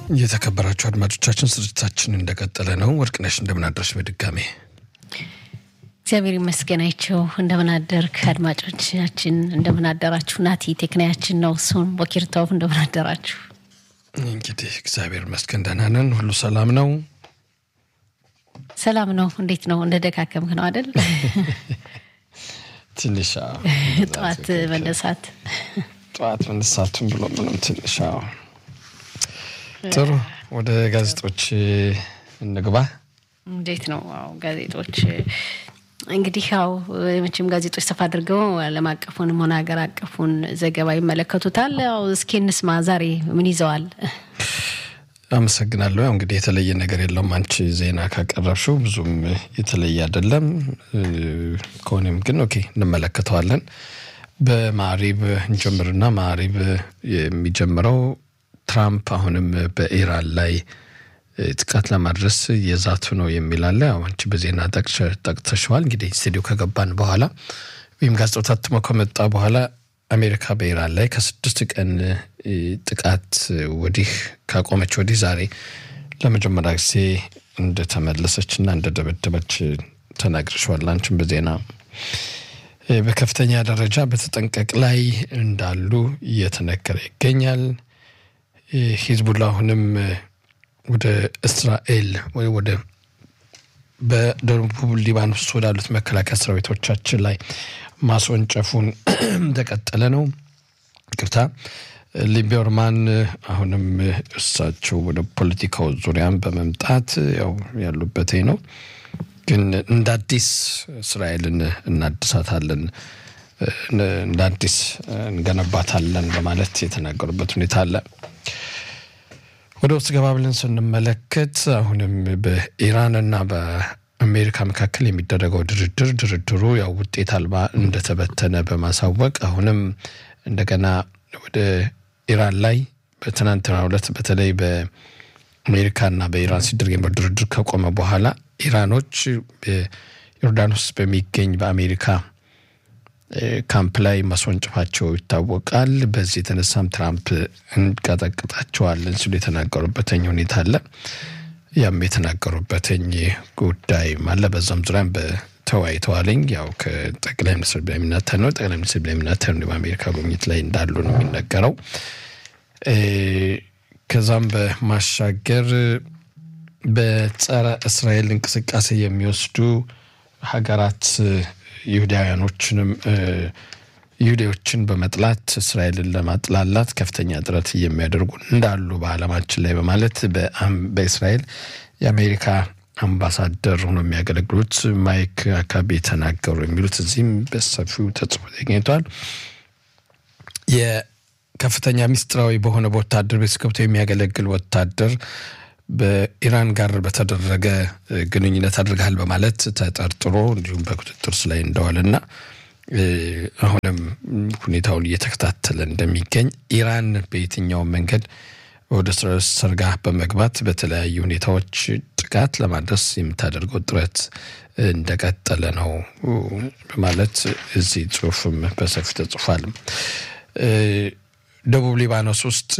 የተከበራችሁ አድማጮቻችን ስርጭታችን እንደቀጠለ ነው። ወርቅነሽ እንደምን አደርሽ? በድጋሜ እግዚአብሔር ይመስገናችሁ። እንደምን አደርክ? አድማጮቻችን እንደምን አደራችሁ? ናቲ ቴክኒያችን ነው። እሱም ቦኪርታው እንደምን አደራችሁ? እንግዲህ እግዚአብሔር ይመስገን ደህና ነን። ሁሉ ሰላም ነው። ሰላም ነው። እንዴት ነው? እንደደካከምክ ነው አይደል? ትንሽ ጠዋት መነሳቱን ብሎ ምንም ትንሽ ጥሩ። ወደ ጋዜጦች እንግባ። እንዴት ነው? ጋዜጦች እንግዲህ መቼም ጋዜጦች ሰፋ አድርገው ዓለም አቀፉን ሆነ ሀገር አቀፉን ዘገባ ይመለከቱታል። እስኪ እንስማ ዛሬ ምን ይዘዋል? አመሰግናለሁ። እንግዲህ የተለየ ነገር የለውም። አንቺ ዜና ካቀረብሽው ብዙም የተለየ አይደለም። ከሆነም ግን ኦኬ እንመለከተዋለን። በማዕሪብ እንጀምርና ማዕሪብ የሚጀምረው ትራምፕ አሁንም በኢራን ላይ ጥቃት ለማድረስ የዛቱ ነው የሚል አለ። አንቺ በዜና ጠቅሰሽዋል። እንግዲህ ስቱዲዮ ከገባን በኋላ ወይም ጋዜጣው ታትሞ ከመጣ በኋላ አሜሪካ በኢራን ላይ ከ6 ቀን ጥቃት ወዲህ ካቆመች ወዲህ ዛሬ ለመጀመሪያ ጊዜ እንደተመለሰችና እንደደበደበች ተናግረሻል። አንቺም በዜና በከፍተኛ ደረጃ በተጠንቀቅ ላይ እንዳሉ እየተነገረ ይገኛል። ሂዝቡላ አሁንም ወደ እስራኤል ወደ በደቡብ ሊባኖስ ወዳሉት መከላከያ ሰራዊቶቻችን ላይ ማስወንጨፉን እንደቀጠለ ነው። ይቅርታ ሊበርማን አሁንም እሳቸው ወደ ፖለቲካው ዙሪያም በመምጣት ያሉበት ነው። ግን እንደ አዲስ እስራኤልን እናድሳታለን፣ እንደ አዲስ እንገነባታለን በማለት የተናገሩበት ሁኔታ አለ። ወደ ውስጥ ገባ ብለን ስንመለከት አሁንም በኢራንና በአሜሪካ መካከል የሚደረገው ድርድሩ ያው ውጤት አልባ እንደተበተነ በማሳወቅ አሁንም እንደገና ወደ ኢራን ላይ በትናንትናው ዕለት በተለይ በአሜሪካና በኢራን ሲደረግ የነበረው ድርድር ከቆመ በኋላ ኢራኖች በዮርዳኖስ በሚገኝ በአሜሪካ ካምፕ ላይ ማስወንጨፋቸው ይታወቃል። በዚህ የተነሳም ትራምፕ እንቀጠቅጣቸዋለን ሲሉ የተናገሩበትኝ ሁኔታ አለ። ያም የተናገሩበትኝ ጉዳይ አለ። በዛም ዙሪያም በተወያይተዋልኝ ያው ከጠቅላይ ሚኒስትር ቤንያሚን ኔታንያሁ ነው። ጠቅላይ ሚኒስትር ቤንያሚን ኔታንያሁ በአሜሪካ ጉብኝት ላይ እንዳሉ ነው የሚነገረው። ከዛም በማሻገር በጸረ እስራኤል እንቅስቃሴ የሚወስዱ ሀገራት ይሁዳዎችን በመጥላት እስራኤልን ለማጥላላት ከፍተኛ ጥረት የሚያደርጉ እንዳሉ በዓለማችን ላይ በማለት በእስራኤል የአሜሪካ አምባሳደር ሆነው የሚያገለግሉት ማይክ አካቢ ተናገሩ የሚሉት እዚህም በሰፊው ተጽፎ ተገኝቷል። የከፍተኛ ሚስጥራዊ በሆነ ወታደር ቤት ገብቶ የሚያገለግል ወታደር በኢራን ጋር በተደረገ ግንኙነት አድርገሃል በማለት ተጠርጥሮ እንዲሁም በቁጥጥር ላይ እንደዋለና አሁንም ሁኔታውን እየተከታተለ እንደሚገኝ ኢራን በየትኛው መንገድ ወደ እስራኤል ሰርጋ በመግባት በተለያዩ ሁኔታዎች ጥቃት ለማድረስ የምታደርገው ጥረት እንደቀጠለ ነው በማለት እዚህ ጽሁፍም በሰፊው ተጽፏል። ደቡብ ሊባኖስ ውስጥ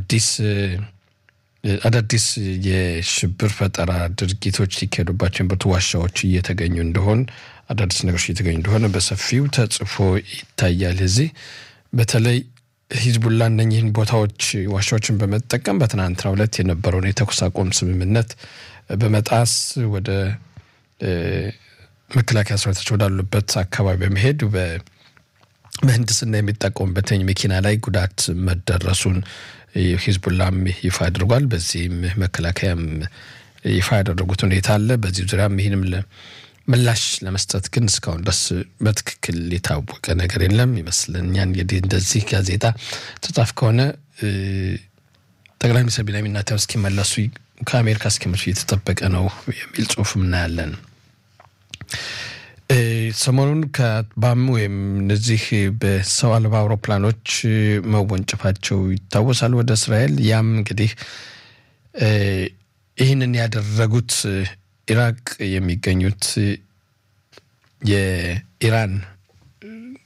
አዳዲስ የሽብር ፈጠራ ድርጊቶች ሲካሄዱባቸው የነበሩ ዋሻዎች እየተገኙ እንደሆነ አዳዲስ ነገሮች እየተገኙ እንደሆነ በሰፊው ተጽፎ ይታያል። እዚህ በተለይ ሂዝቡላ እነኚህን ቦታዎች ዋሻዎችን በመጠቀም በትናንትናው ዕለት የነበረውን የተኩስ አቁም ስምምነት በመጣስ ወደ መከላከያ ሰራዊቶች ወዳሉበት አካባቢ በመሄድ በምህንድስና የሚጠቀሙበት መኪና ላይ ጉዳት መደረሱን ሂዝቡላም ይፋ አድርጓል። በዚህም መከላከያም ይፋ ያደረጉት ሁኔታ አለ። በዚህ ዙሪያም ይህንም ምላሽ ለመስጠት ግን እስካሁን ድረስ በትክክል የታወቀ ነገር የለም ይመስለኛል። እንግዲህ እንደዚህ ጋዜጣ ተጻፍ ከሆነ ጠቅላይ ሚኒስትር ቤንያሚን ኔታንያሁ እስኪመለሱ ከአሜሪካ እስኪመለሱ እየተጠበቀ ነው የሚል ጽሁፍ እናያለን። ሰሞኑን ከባም ወይም እነዚህ በሰው አልባ አውሮፕላኖች መወንጨፋቸው ይታወሳል ወደ እስራኤል። ያም እንግዲህ ይህንን ያደረጉት ኢራቅ የሚገኙት የኢራን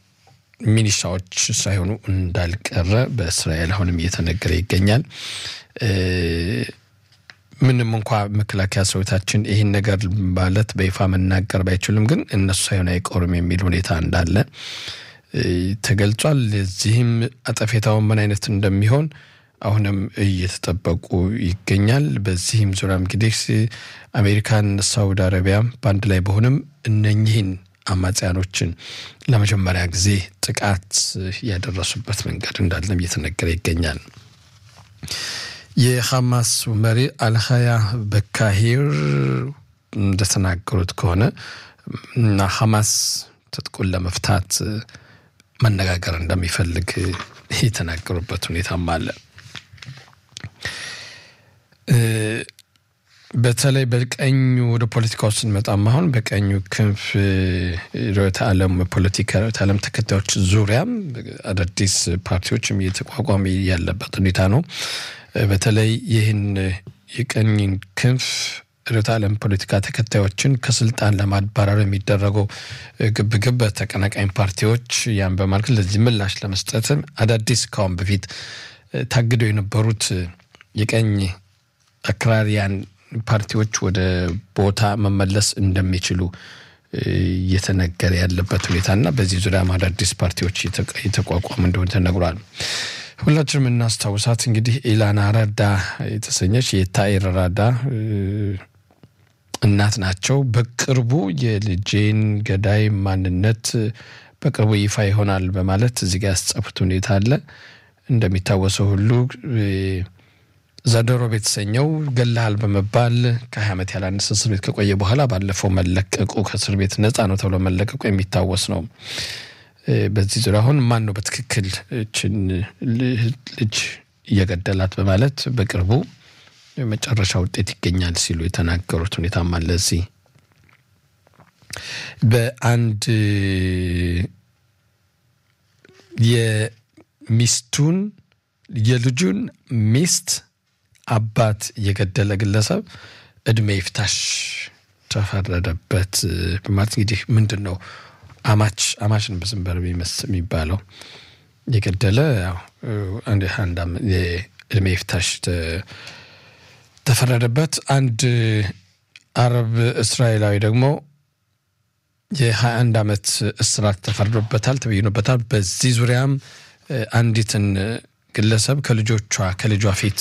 ሚኒሻዎች ሳይሆኑ እንዳልቀረ በእስራኤል አሁንም እየተነገረ ይገኛል። ምንም እንኳን መከላከያ ሰራዊታችን ይሄን ነገር ማለት በይፋ መናገር ባይችልም ግን እነሱ ሳይሆን አይቆርም የሚል ሁኔታ እንዳለ ተገልጿል። ለዚህም አጠፌታው ምን አይነት እንደሚሆን አሁንም እየተጠበቁ ይገኛል። በዚህም ዙሪያ እንግዲህ አሜሪካን ሳውዲ አረቢያ ባንድ ላይ በሆነም እነኚህን አማጽያኖችን ለመጀመሪያ ጊዜ ጥቃት ያደረሱበት መንገድ እንዳለም እየተነገረ ይገኛል። የሐማስ መሪ አልሃያ በካሂር እንደተናገሩት ከሆነ ሐማስ ትጥቁን ለመፍታት መነጋገር እንደሚፈልግ የተናገሩበት ሁኔታም አለ። በተለይ በቀኙ ወደ ፖለቲካው ስንመጣም አሁን በቀኙ ክንፍ ርዕዮተ ዓለም ተከታዮች ዙሪያም አዳዲስ ፓርቲዎችም እየተቋቋሙ ያለበት ሁኔታ ነው። በተለይ ይህን የቀኝ ክንፍ ርዕዮተ ዓለም ፖለቲካ ተከታዮችን ከስልጣን ለማባረር የሚደረገው ግብግብ ተቀናቃኝ ፓርቲዎች ያን በማለት ለዚህ ምላሽ ለመስጠት አዳዲስ ካሁን በፊት ታግደው የነበሩት የቀኝ አክራሪያን ፓርቲዎች ወደ ቦታ መመለስ እንደሚችሉ እየተነገረ ያለበት ሁኔታና በዚህ ዙሪያ አዳዲስ ፓርቲዎች የተቋቋሙ እንደሆነ ተነግሯል። ሁላችንም እናስታውሳት እንግዲህ ኢላና ራዳ የተሰኘች የታይር ራዳ እናት ናቸው። በቅርቡ የልጄን ገዳይ ማንነት በቅርቡ ይፋ ይሆናል በማለት እዚህ ጋር ያስጻፉት ሁኔታ አለ። እንደሚታወሰው ሁሉ ዛዶሮ የተሰኘው ገላል በመባል ከ20 ዓመት ያላነሰ እስር ቤት ከቆየ በኋላ ባለፈው መለቀቁ ከእስር ቤት ነፃ ነው ተብሎ መለቀቁ የሚታወስ ነው። በዚህ ዙሪያ አሁን ማን ነው በትክክል እችን ልጅ እየገደላት በማለት በቅርቡ መጨረሻ ውጤት ይገኛል ሲሉ የተናገሩት ሁኔታ ማለት እዚህ በአንድ የሚስቱን የልጁን ሚስት አባት የገደለ ግለሰብ እድሜ ይፍታሽ ተፈረደበት በማለት እንግዲህ ምንድነው አማችን በዝንበር የሚባለው የገደለ አንድ እድሜ ይፍታሽ ተፈረደበት። አንድ አረብ እስራኤላዊ ደግሞ የ21 ዓመት እስራት ተፈርዶበታል ተበይኖበታል። በዚህ ዙሪያም አንዲትን ግለሰብ ከልጇ ፊት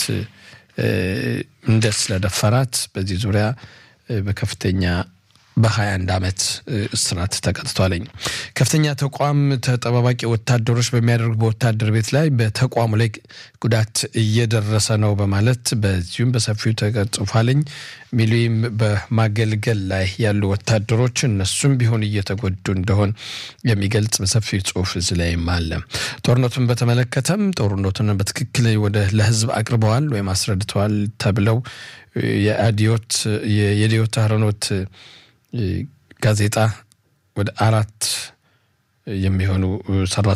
እንደስለደፈራት በዚህ ዙሪያ በከፍተኛ በ21 ዓመት እስራት ተቀጥቷልኝ። ከፍተኛ ተቋም ተጠባባቂ ወታደሮች በሚያደርጉ በወታደር ቤት ላይ በተቋሙ ላይ ጉዳት እየደረሰ ነው በማለት በዚሁም በሰፊው ተቀጽፏልኝ። ሚሊም በማገልገል ላይ ያሉ ወታደሮች እነሱም ቢሆን እየተጎዱ እንደሆን የሚገልጽ በሰፊው ጽሑፍ እዚህ ላይ አለ። ጦርነቱን በተመለከተም ጦርነቱን በትክክል ወደ ለህዝብ አቅርበዋል ወይም አስረድተዋል ተብለው የዲዮት አህሮኖት ጋዜጣ ወደ 4 የሚሆኑ